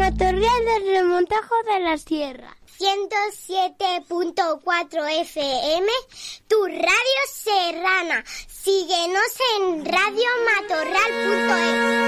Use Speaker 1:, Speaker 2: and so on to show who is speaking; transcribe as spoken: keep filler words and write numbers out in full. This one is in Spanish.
Speaker 1: Matorral del Remontajo de la Sierra.
Speaker 2: ciento siete punto cuatro F M, tu radio serrana. Síguenos en radio matorral punto es.